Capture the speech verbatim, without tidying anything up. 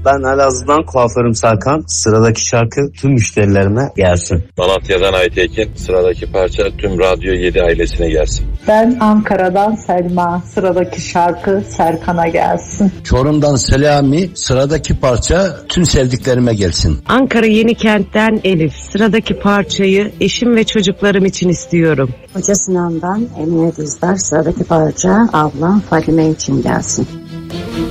Ben Elazığ'dan kuaförüm Serkan. Sıradaki şarkı tüm müşterilerime gelsin. Malatya'dan Aytekin. Sıradaki parça tüm Radyo yedi ailesine gelsin. Ben Ankara'dan Selma. Sıradaki şarkı Serkan'a gelsin. Çorum'dan Selami. Sıradaki parça tüm sevdiklerime gelsin. Ankara Yenikent'ten Elif. Sıradaki parçayı eşim ve çocuklarım için istiyorum. Hoca Sinan'dan Emine Düzdar. Sıradaki parça ablam Fadime için gelsin.